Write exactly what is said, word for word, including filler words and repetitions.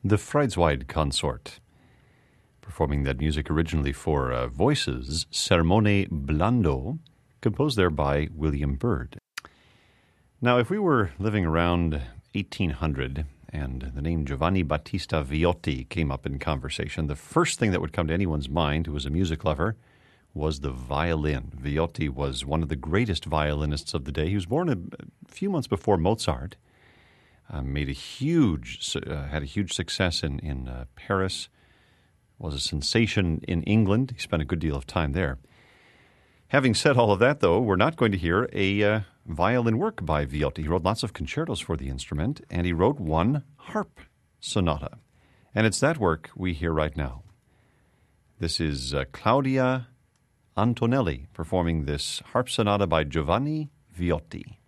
the Freudswald Consort, performing that music originally for uh, voices, Sermone Blando, composed there by William Byrd. Now, if we were living around eighteen hundred and the name Giovanni Battista Viotti came up in conversation, the first thing that would come to anyone's mind who was a music lover was the violin. Viotti was one of the greatest violinists of the day. He was born a few months before Mozart, uh, made a huge, uh, had a huge success in, in uh, Paris, was a sensation in England. He spent a good deal of time there. Having said all of that, though, we're not going to hear a uh, violin work by Viotti. He wrote lots of concertos for the instrument, and he wrote one harp sonata. And it's that work we hear right now. This is uh, Claudia Antonelli performing this harp sonata by Giovanni Viotti.